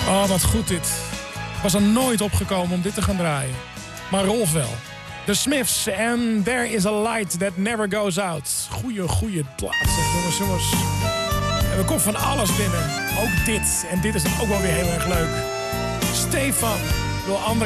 Oh, wat goed dit. Ik was er nooit opgekomen om dit te gaan draaien. Maar Rolf wel. The Smiths en There is a Light That Never Goes Out. Goeie plaats, jongens. En er komt van alles binnen. Ook dit. En dit is ook wel weer heel erg leuk. Stefan wil andere